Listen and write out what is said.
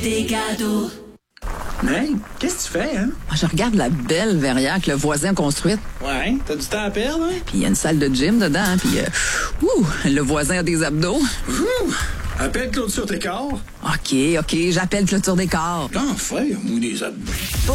Des cadeaux. Hey, qu'est-ce que tu fais, hein? Moi, je regarde la belle verrière que le voisin a construite. Ouais, t'as du temps à perdre, hein? Puis il y a une salle de gym dedans. Puis, le voisin a des abdos. Ouh! Appelle Claude sur tes corps. OK, j'appelle Clôture des Corps. Enfin, moi des abdos.